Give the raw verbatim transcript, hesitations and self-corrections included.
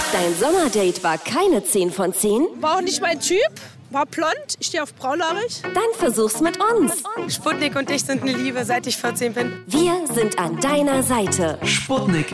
Dein Sommerdate war keine zehn von zehn? War auch nicht mein Typ. War blond, ich stehe auf braunhaarig. Dann versuch's mit uns. Sputnik und ich sind eine Liebe, seit ich vierzehn bin. Wir sind an deiner Seite. Sputnik